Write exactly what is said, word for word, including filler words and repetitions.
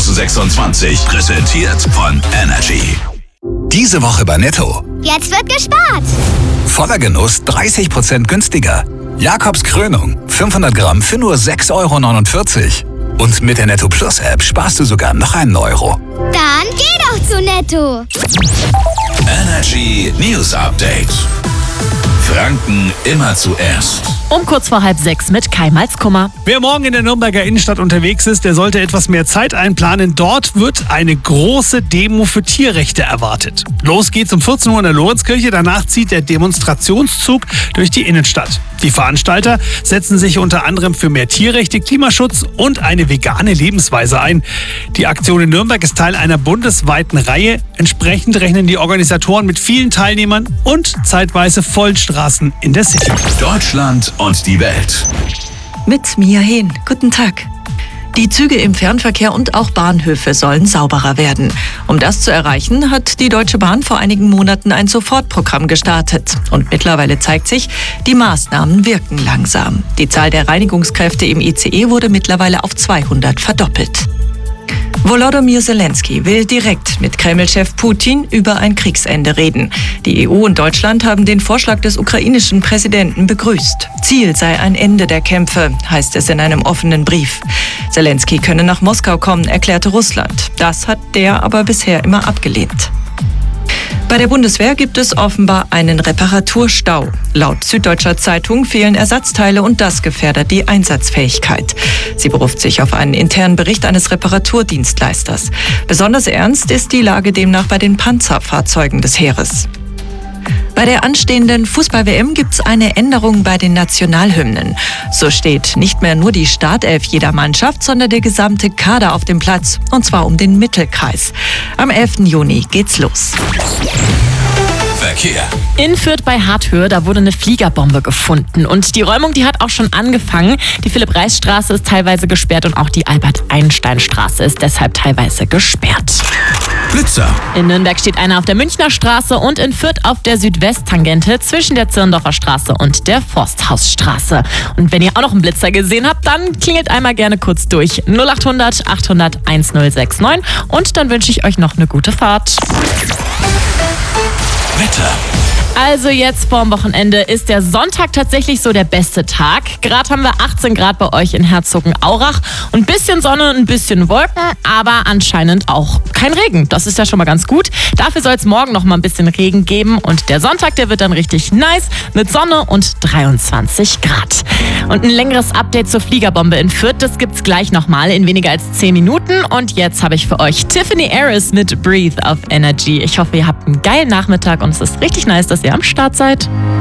zweitausendsechsundzwanzig. Präsentiert von Energy. Diese Woche bei Netto. Jetzt wird gespart. Voller Genuss dreißig Prozent günstiger. Jakobs Krönung fünfhundert Gramm für nur sechs Euro neunundvierzig. Und mit der Netto Plus App sparst du sogar noch einen Euro. Dann geh doch zu Netto. Energy News Update. Franken immer zuerst. Um kurz vor halb sechs mit Kai Malzkummer. Wer morgen in der Nürnberger Innenstadt unterwegs ist, der sollte etwas mehr Zeit einplanen. Dort wird eine große Demo für Tierrechte erwartet. Los geht's um vierzehn Uhr in der Lorenzkirche. Danach zieht der Demonstrationszug durch die Innenstadt. Die Veranstalter setzen sich unter anderem für mehr Tierrechte, Klimaschutz und eine vegane Lebensweise ein. Die Aktion in Nürnberg ist Teil einer bundesweiten Reihe. Entsprechend rechnen die Organisatoren mit vielen Teilnehmern und zeitweise vollen Straßen in der City. Deutschland und die Welt. Mit Mia Hehn. Guten Tag. Die Züge im Fernverkehr und auch Bahnhöfe sollen sauberer werden. Um das zu erreichen, hat die Deutsche Bahn vor einigen Monaten ein Sofortprogramm gestartet. Und mittlerweile zeigt sich, die Maßnahmen wirken langsam. Die Zahl der Reinigungskräfte im I C E wurde mittlerweile auf zweihundert verdoppelt. Volodymyr Zelensky will direkt mit Kreml-Chef Putin über ein Kriegsende reden. Die E U und Deutschland haben den Vorschlag des ukrainischen Präsidenten begrüßt. Ziel sei ein Ende der Kämpfe, heißt es in einem offenen Brief. Zelensky könne nach Moskau kommen, erklärte Russland. Das hat der aber bisher immer abgelehnt. Bei der Bundeswehr gibt es offenbar einen Reparaturstau. Laut Süddeutscher Zeitung fehlen Ersatzteile und das gefährdet die Einsatzfähigkeit. Sie beruft sich auf einen internen Bericht eines Reparaturdienstleisters. Besonders ernst ist die Lage demnach bei den Panzerfahrzeugen des Heeres. Bei der anstehenden Fußball-W M gibt es eine Änderung bei den Nationalhymnen. So steht nicht mehr nur die Startelf jeder Mannschaft, sondern der gesamte Kader auf dem Platz. Und zwar um den Mittelkreis. Am elften Juni geht's los. Verkehr. In Fürth bei Harthöhe, da wurde eine Fliegerbombe gefunden. Und die Räumung, die hat auch schon angefangen. Die Philipp-Reis-Straße ist teilweise gesperrt und auch die Albert-Einstein-Straße ist deshalb teilweise gesperrt. Blitzer. In Nürnberg steht einer auf der Münchner Straße und in Fürth auf der Südwesttangente zwischen der Zirndorfer Straße und der Forsthausstraße. Und wenn ihr auch noch einen Blitzer gesehen habt, dann klingelt einmal gerne kurz durch. null acht hundert achthundert1069 und dann wünsche ich euch noch eine gute Fahrt. Wetter. Also jetzt vorm Wochenende ist der Sonntag tatsächlich so der beste Tag. Gerade haben wir achtzehn Grad bei euch in Herzogenaurach. Ein bisschen Sonne, ein bisschen Wolken, aber anscheinend auch kein Regen. Das ist ja schon mal ganz gut. Dafür soll es morgen noch mal ein bisschen Regen geben. Und der Sonntag, der wird dann richtig nice mit Sonne und dreiundzwanzig Grad. Und ein längeres Update zur Fliegerbombe in Fürth, das gibt's gleich nochmal in weniger als zehn Minuten. Und jetzt habe ich für euch Tiffany Harris mit Breathe auf Energy. Ich hoffe, ihr habt einen geilen Nachmittag und es ist richtig nice, dass ihr am Start seid.